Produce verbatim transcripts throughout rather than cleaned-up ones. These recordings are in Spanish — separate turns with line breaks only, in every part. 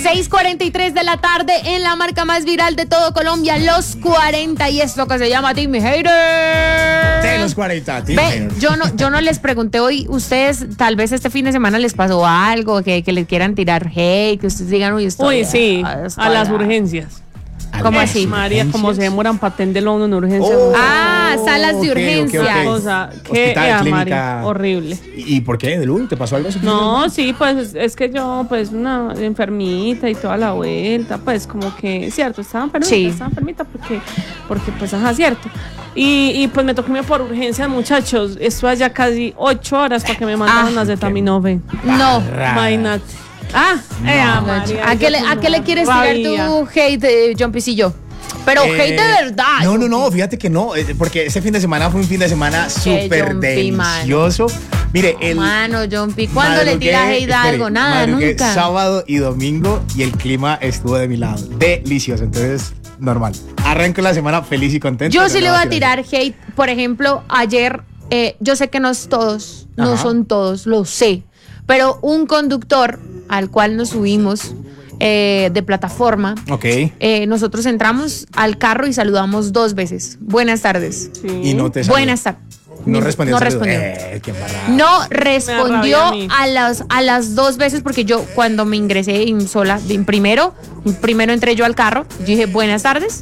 seis cuarenta y tres de la tarde en la marca más viral de todo Colombia, Los cuarenta, y esto que se llama Team Hater.
De Los cuarenta, Team
Ve,
Hater.
yo no, yo no les pregunté hoy, ustedes tal vez este fin de semana les pasó algo, que, que les quieran tirar hate, que ustedes digan, uy, estoy...
Uy, sí,
ah, estoy
a las
ah".
urgencias.
¿Cómo
¿A
así?
las
María, como se demoran para atenderlo a uno en urgencias.
Oh.
Ah, salas de
Ok, ok,
urgencia.
ok.
O sea, que
Hospital,
eh,
clínica.
María, horrible.
¿Y y por qué, Delu? ¿Te pasó algo así?
No, sí, pues es que yo, pues una enfermita y toda la vuelta, pues como que, cierto, estaba enfermita,
Sí.
estaba enfermita porque, porque pues, ajá, cierto. Y, y pues me tocó irme por urgencias, muchachos. Estuve allá casi ocho horas para que me mandaran
Ah,
acetaminofén.
No.
Imagínate. Ah, eh, ah, María,
¿A qué le,
yo
a qué le
como
quieres tirar
rabia.
tu hate, eh, John Pisillo? Pero
Eh,
hate de verdad.
No, no, no, fíjate que no, eh, porque ese fin de semana fue un fin de semana súper
John P, mano.
delicioso. Mire, el
Mano, John P, ¿cuándo le
madrugué-
tiras hate a
espere,
algo? Nada,
madrugué
nunca.
sábado y domingo y el clima estuvo de mi lado. Delicioso, entonces, normal. Arranco la semana feliz y contento.
Yo
pero
sí
no
le voy a
tirar.
tirar hate. Por ejemplo, ayer, eh, yo sé que no es todos, no
Ajá.
son todos, lo sé. Pero un conductor al cual nos subimos eh, de plataforma,
Ok.
eh, nosotros entramos al carro y saludamos dos veces. Buenas tardes.
Sí.
Y no te saludó.
Buenas tardes.
No respondió.
No
el saludo.
respondió.
Eh, qué embarrada.
No
Me
respondió
da rabia a mí.
a las, a las dos veces porque yo cuando me ingresé en sola, en primero, primero entré yo al carro, yo dije buenas tardes.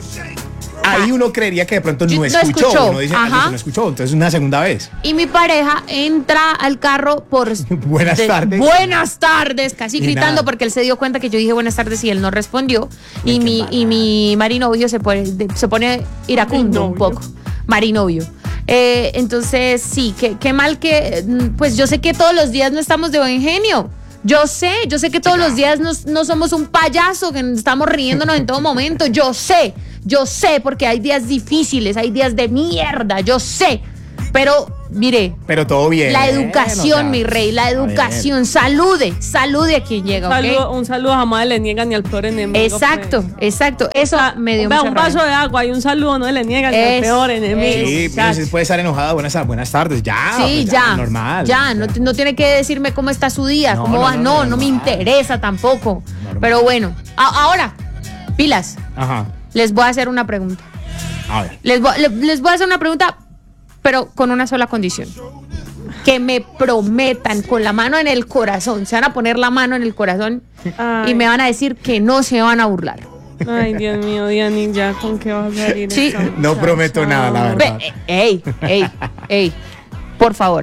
Ahí uno creería que de pronto no
Yo- no
escuchó.
escuchó.
Uno dice, ah,
Ajá.
listo, no escuchó. Entonces, una segunda vez.
Y mi pareja entra al carro por...
Buenas tardes.
Buenas tardes, casi
Y
gritando
nada.
porque él se dio cuenta que yo dije buenas tardes y él no respondió.
Uy,
Y
qué
mi, y
embarrada.
mi marinovio se pone, de- se pone iracundo un
Marinovio.
poco. Marinovio. Eh, entonces, sí, qué, qué mal que... mm, Pues yo sé que todos los días no estamos de buen genio. Yo sé, yo sé que todos los días nos- no somos un payaso, que estamos riéndonos en todo momento. Yo sé, yo sé, porque hay días difíciles, hay días de mierda, yo sé. Pero, mire,
Pero todo bien.
la educación,
o sea,
mi rey, la
a ver.
educación. Salude, salude a quien llega,
Saludo,
¿ok?
un saludo jamás le niegan ni al peor enemigo.
Exacto,
pues.
exacto. Eso me dio
Vea,
mucha
un vaso
rabia.
de agua y un saludo no le niegan ni al
Es-
peor enemigo.
Sí, pero
Exacto.
si puede estar enojada. Buenas, buenas tardes. Ya.
Sí,
pues
ya,
Normal.
ya, no, no tiene que decirme cómo está su día,
No,
cómo
no,
va,
no,
no,
no,
no me
normal.
interesa tampoco.
Normal.
Pero bueno, a- ahora, pilas,
Ajá.
les voy a hacer una pregunta.
A ver.
Les voy, le- les voy a hacer una pregunta, pero con una sola condición. Que me prometan con la mano en el corazón, se van a poner la mano en el corazón
Ay.
y me van a decir que no se van a burlar.
Ay, Dios mío, Diani, ya, ¿con qué vas a salir?
Sí.
esta
No
muchacha?
prometo nada, la verdad.
Ve, ey, ey, ey, por favor,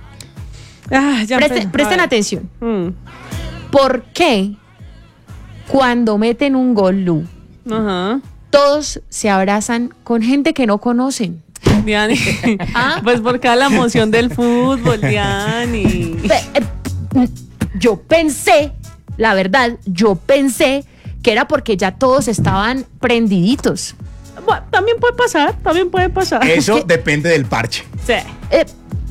Ah, ya
presten,
empezó.
presten
A ver.
atención.
Mm,
¿Por qué cuando meten un gol, Lu,
Ajá.
todos se abrazan con gente que no conocen?
Diani.
¿Ah?
Pues porque a la emoción del fútbol, Diani.
Ve, eh, Yo pensé, la verdad, yo pensé que era porque ya todos estaban prendiditos.
Bueno, también puede pasar, también puede pasar.
Eso depende del parche.
Sí.
Eh,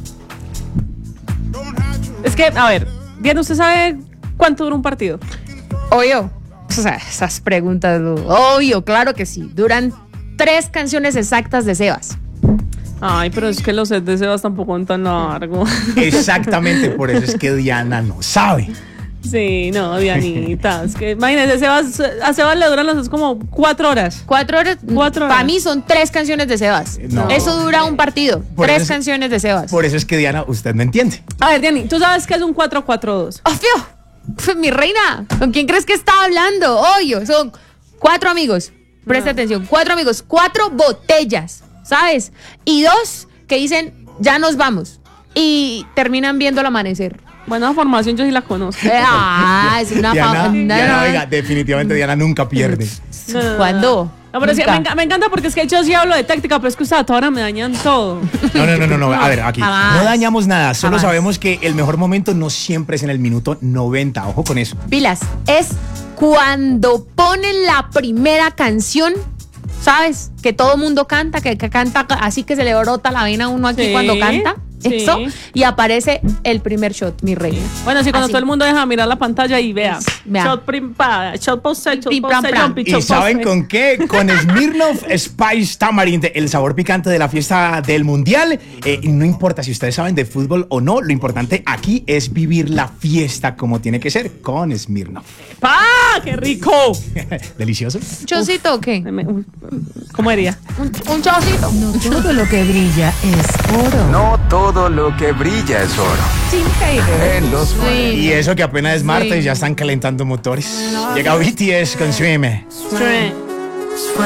Es que, a ver, Diana, ¿usted sabe cuánto dura un partido?
obvio, o sea, esas preguntas, Lu, obvio, claro que sí. Duran tres canciones exactas de Sebas.
Ay, pero es que los sets de Sebas tampoco son tan largos.
Exactamente, por eso es que Diana no sabe.
Sí, no, Dianita. Es que imagínese, Sebas, a Sebas le duran los sets como cuatro horas.
Cuatro horas.
Cuatro horas.
Para mí son tres canciones de Sebas.
No.
Eso dura un partido.
Por
tres
eso es-
canciones de Sebas.
Por eso es que Diana, usted no entiende.
A ver, Diani, ¿tú sabes qué es un cuatro cuatro dos?
Obvio. Mi reina, ¿con quién crees que está hablando? Obvio, son cuatro amigos. Presta
Ah.
atención, cuatro amigos, cuatro botellas, ¿sabes? Y dos que dicen, ya nos vamos. Y terminan viendo el amanecer.
Buena formación, yo sí la conozco.
Eh, Ah, es una
Diana,
fa-
Diana,
no, no.
oiga, definitivamente Diana nunca pierde.
No, no, no.
¿Cuándo?
No, pero es que
Nunca.
me, enca- me encanta porque es que yo sí hablo de táctica, pero es que ustedes ahora me dañan todo.
No, no, no, no, no. A ver, aquí.
Jamás.
No dañamos nada. Solo
Jamás.
sabemos que el mejor momento no siempre es en el minuto noventa. Ojo con eso.
Pilas, es cuando ponen la primera canción, ¿sabes? Que todo mundo canta, que, que canta así que se le brota la vena a uno aquí
Sí,
cuando canta.
sí.
Eso. Y aparece el primer shot, mi reina.
Bueno, sí, cuando
Así.
todo el mundo deja mirar la pantalla y vea.
Vea.
Shot prim, pa, shot post, shot
Pim,
post,
pam, pam.
jumpy,
¿Y
shot
saben
post.
con qué? Con Smirnoff Spice Tamarind, el sabor picante de la fiesta del Mundial. Eh, y no importa si ustedes saben de fútbol o no, lo importante aquí es vivir la fiesta como tiene que ser con Smirnoff.
¡Pa! ¡Ah, qué rico!
Delicioso.
¿Un chocito o qué?
Me- uy, ¿Cómo haría?
¿Un, un chocito?
No todo lo que brilla es oro.
No todo lo que brilla es oro.
Jim Hader.
En los
Sí.
Y eso que apenas es martes
Sí.
y ya están calentando motores. Llega B T S con Swim.
Strength.